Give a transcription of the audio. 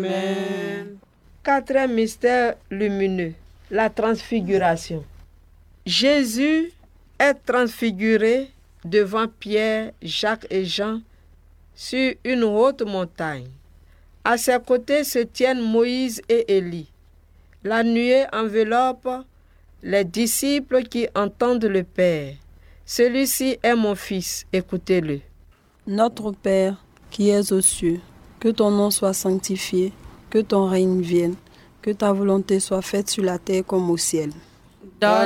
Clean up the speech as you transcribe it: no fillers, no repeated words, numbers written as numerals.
Amen. Quatrième mystère lumineux, la transfiguration. Jésus est transfiguré devant Pierre, Jacques et Jean sur une haute montagne. À ses côtés se tiennent Moïse et Élie. La nuée enveloppe les disciples qui entendent le Père. Celui-ci est mon Fils, écoutez-le. Notre Père, qui es aux cieux, que ton nom soit sanctifié, que ton règne vienne, que ta volonté soit faite sur la terre comme au ciel.